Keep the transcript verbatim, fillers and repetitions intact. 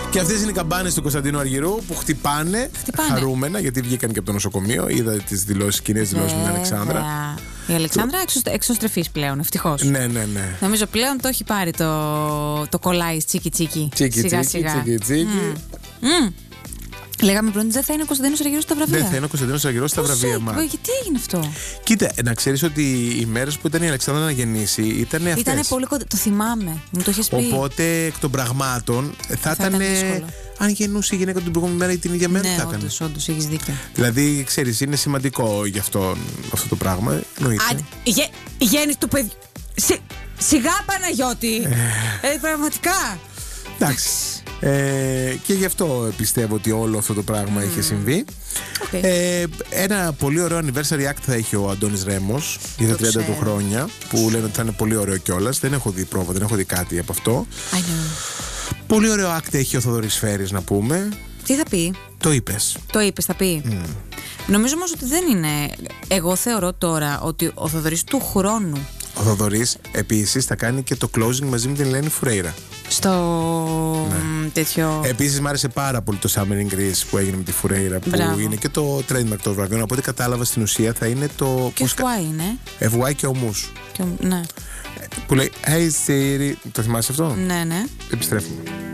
Και αυτές είναι οι καμπάνες του Κωνσταντίνου Αργυρού που χτυπάνε, χτυπάνε. χαρούμενα, γιατί βγήκαν και από το νοσοκομείο. Είδα τις δηλώσεις, κοινές δηλώσεις με την Αλεξάνδρα. Η Αλεξάνδρα εξω, εξωστρεφής πλέον, ευτυχώς. Ναι, ναι, ναι. Νομίζω πλέον το έχει πάρει το, το κολλάι τσίκι τσίκι. Τσίκι σιγά, τσίκι, σιγά. τσίκι τσίκι. Mm. Mm. Λέγαμε πριν ότι δεν θα είναι ο Κωνσταντίνος Αργυρός στα βραβεία. Δεν θα είναι ο Κωνσταντίνος Αργυρός στα βραβεία μας. Γιατί έγινε αυτό? Κοίτα, να ξέρεις ότι οι μέρες που ήταν η Αλεξάνδρα να γεννήσει ήταν αυτές. Ήταν πολύ κοντά. Το θυμάμαι. Μου το είχες πει. Οπότε εκ των πραγμάτων θα, θα ήταν. ήταν αν γεννούσε η γυναίκα την προηγούμενη μέρα ή την ίδια μέρα, ναι, θα έκανε. όντως, όντως, έχεις δίκιο. Δηλαδή, ξέρεις, είναι σημαντικό γι' αυτό, αυτό το πράγμα. Εννοείται. Γε, γέννηση του παιδιού. Σι, σιγά Παναγιώτη. ε, πραγματικά. Εντάξει. Ε, και γι' αυτό πιστεύω ότι όλο αυτό το πράγμα mm. είχε συμβεί. Okay. Ε, ένα πολύ ωραίο anniversary act θα έχει ο Αντώνης Ρέμος για τα τριάντα του χρόνια, που λένε ότι θα είναι πολύ ωραίο κιόλας. Δεν έχω δει πρόβα, δεν έχω δει κάτι από αυτό. I know. Πολύ ωραίο act έχει ο Θοδωρής Φέρης, να πούμε. Τι θα πει? Το είπες. Το είπες, θα πει. Mm. Νομίζω όμως ότι δεν είναι. Εγώ θεωρώ τώρα ότι ο Θοδωρής του χρόνου. Ο Θοδωρής επίσης θα κάνει και το closing μαζί με την Ελένη Φουρέιρα. Στο ναι. τέτοιο. Επίσης μ' άρεσε πάρα πολύ το Summer in Greece που έγινε με τη Φουρέιρα. Που Μπράβο. είναι και το trademark των βραβείων. Από ό,τι κατάλαβα στην ουσία θα είναι το. Και εφ γουάι είναι. εφ γουάι και ομούς. Και, ναι. Που λέει Hey Siri. Το θυμάσαι αυτό? Ναι, ναι. Επιστρέφουμε.